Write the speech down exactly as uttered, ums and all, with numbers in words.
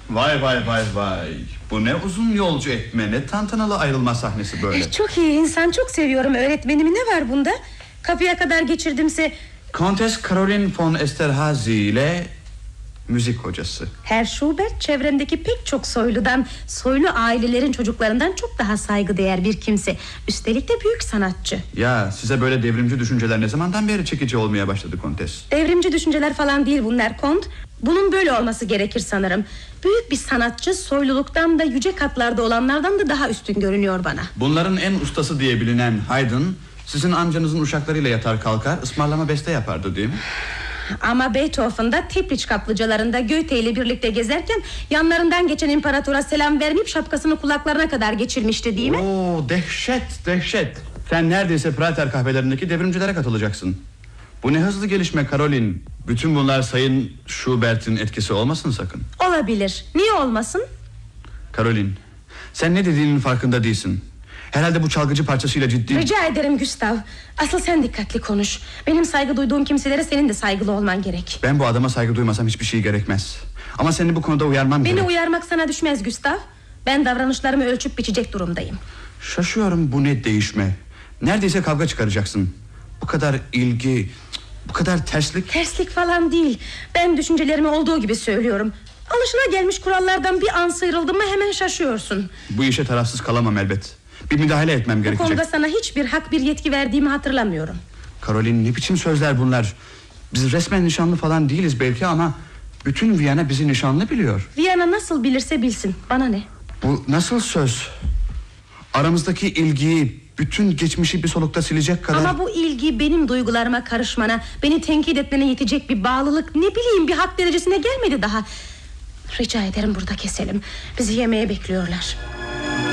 Vay vay vay vay. Bu ne uzun yolcu etme, ne tantanalı ayrılma sahnesi böyle. E, çok iyi insan, çok seviyorum öğretmenimi. Ne var bunda? Kapıya kadar geçirdimse... Kontes Caroline von Esterhazy ile müzik hocası. Herr Schubert çevremdeki pek çok soyludan, soylu ailelerin çocuklarından çok daha saygıdeğer bir kimse. Üstelik de büyük sanatçı. Ya size böyle devrimci düşünceler ne zamandan beri çekici olmaya başladı Kontes? Devrimci düşünceler falan değil bunlar Kont. Bunun böyle olması gerekir sanırım. Büyük bir sanatçı soyluluktan da yüce katlarda olanlardan da daha üstün görünüyor bana. Bunların en ustası diye bilinen Haydn sizin amcanızın uşaklarıyla yatar kalkar ısmarlama beste yapardı değil mi? Ama Beethoven'da Tepliç kaplıcalarında Goethe ile birlikte gezerken yanlarından geçen imparatora selam vermeyip şapkasını kulaklarına kadar geçirmişti değil mi? Oo, dehşet dehşet. Sen neredeyse Prater kahvelerindeki devrimcilere katılacaksın. Bu ne hızlı gelişme Caroline. Bütün bunlar Sayın Schubert'in etkisi olmasın sakın. Olabilir. Niye olmasın? Caroline, sen ne dediğinin farkında değilsin. Herhalde bu çalgıcı parçasıyla ciddi... Rica ederim Gustav. Asıl sen dikkatli konuş. Benim saygı duyduğum kimselere senin de saygılı olman gerek. Ben bu adama saygı duymasam hiçbir şey gerekmez. Ama seni bu konuda uyarmam Beni gerek. Beni uyarmak sana düşmez Gustav. Ben davranışlarımı ölçüp biçecek durumdayım. Şaşıyorum, bu ne değişme. Neredeyse kavga çıkaracaksın. Bu kadar ilgi, bu kadar terslik. Terslik falan değil. Ben düşüncelerimi olduğu gibi söylüyorum. Alışılagelmiş kurallardan bir an sıyrıldım mı hemen şaşıyorsun. Bu işe tarafsız kalamam elbet. Bir müdahale etmem bu gerekecek. Bu konuda sana hiçbir hak, bir yetki verdiğimi hatırlamıyorum. Caroline, ne biçim sözler bunlar? Biz resmen nişanlı falan değiliz belki ama bütün Viyana bizi nişanlı biliyor. Viyana nasıl bilirse bilsin, bana ne? Bu nasıl söz? Aramızdaki ilgiyi, bütün geçmişi bir solukta silecek kadar... Ama bu ilgi benim duygularıma karışmana, beni tenkit etmene yetecek bir bağlılık, ne bileyim, bir hak derecesine gelmedi daha. Rica ederim burada keselim. Bizi yemeğe bekliyorlar.